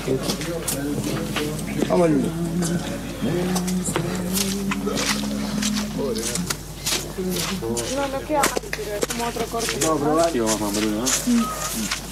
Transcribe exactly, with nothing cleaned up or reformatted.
Vamos, Luli. No, no queda mal, pero es como otro corte. Vamos a probar. Sí, vamos a Bruno, ¿no?